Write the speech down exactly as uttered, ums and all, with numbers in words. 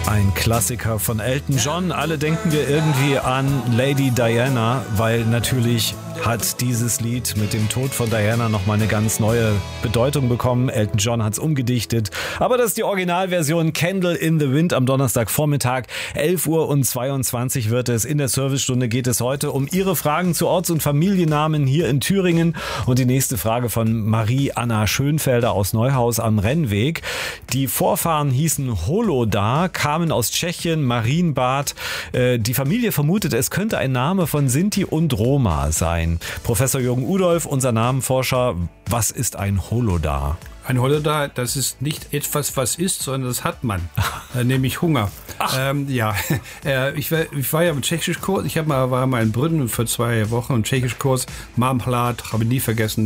Ein Klassiker von Elton John. Alle denken wir irgendwie an Lady Diana, weil natürlich hat dieses Lied mit dem Tod von Diana nochmal eine ganz neue Bedeutung bekommen. Elton John hat es umgedichtet. Aber das ist die Originalversion Candle in the Wind am Donnerstagvormittag. elf Uhr und zweiundzwanzig wird es. In der Servicestunde geht es heute um Ihre Fragen zu Orts- und Familiennamen hier in Thüringen. Und die nächste Frage von Marie-Anna Schönfelder aus Neuhaus am Rennweg. Die Vorfahren hießen Holodar, kamen aus Tschechien, Marienbad. Äh, die Familie vermutet, es könnte ein Name von Sinti und Roma sein. Professor Jürgen Udolf, unser Namenforscher, was ist ein Holodar? Ein Holodar, das ist nicht etwas, was ist, sondern das hat man, äh, nämlich Hunger. Ähm, ja, äh, ich, war, ich war ja im Tschechischkurs, ich hab mal, war mal in Brünn für zwei Wochen im Tschechischkurs, Marmelade, habe nie vergessen.